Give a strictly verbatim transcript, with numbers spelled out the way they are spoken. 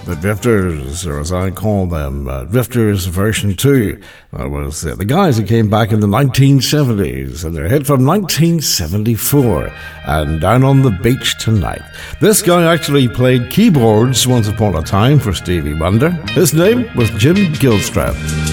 The Drifters, or as I call them, uh, Drifters version two. That was uh, the guys who came back in the nineteen seventies, and their hit from nineteen seventy-four, and Down on the Beach Tonight. This guy actually played keyboards once upon a time for Stevie Wonder. His name was Jim Gilstrap.